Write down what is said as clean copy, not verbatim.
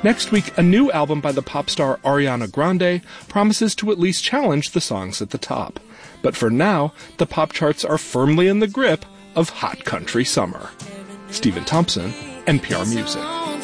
Next week, a new album by the pop star Ariana Grande promises to at least challenge the songs at the top. But for now, the pop charts are firmly in the grip of hot country summer. Stephen Thompson, NPR Music.